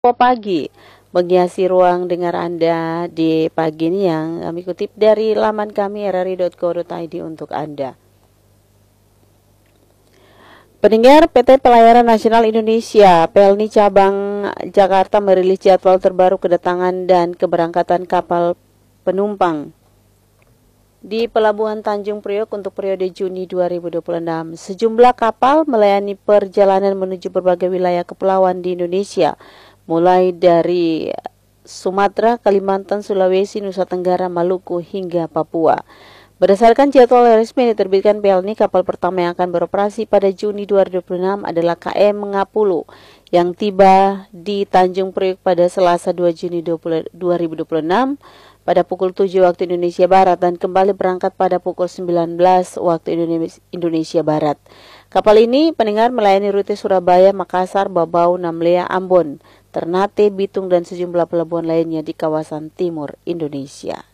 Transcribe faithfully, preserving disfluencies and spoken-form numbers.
Pagi menghiasi ruang dengar Anda di pagi ini yang kami kutip dari laman kami r r i dot co dot i d untuk Anda. Pendengar, P T Pelayaran Nasional Indonesia Pelni Cabang Jakarta merilis jadwal terbaru kedatangan dan keberangkatan kapal penumpang di Pelabuhan Tanjung Priok untuk periode Juni dua ribu dua puluh enam. Sejumlah kapal melayani perjalanan menuju berbagai wilayah kepulauan di Indonesia, mulai dari Sumatera, Kalimantan, Sulawesi, Nusa Tenggara, Maluku, hingga Papua. Berdasarkan jadwal resmi yang diterbitkan Pelni, kapal pertama yang akan beroperasi pada Juni dua ribu dua puluh enam adalah K M Ngapulu yang tiba di Tanjung Priok pada Selasa dua Juni dua ribu dua puluh enam pada pukul tujuh waktu Indonesia Barat dan kembali berangkat pada pukul sembilan belas waktu Indonesia Barat. Kapal ini pendengar melayani rute Surabaya, Makassar, Babau, Namlea, Ambon, Ternate, Bitung, dan sejumlah pelabuhan lainnya di kawasan timur Indonesia.